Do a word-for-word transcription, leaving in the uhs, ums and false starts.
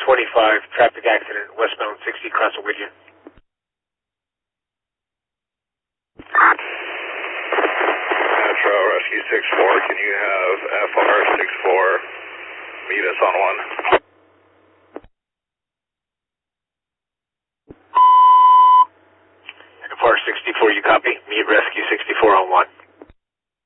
twenty-five, traffic accident, westbound sixty, crossing Whittier. Metro Rescue six four, can you have F R six four meet us on one? F R sixty-four, you copy? Meet Rescue sixty-four on one.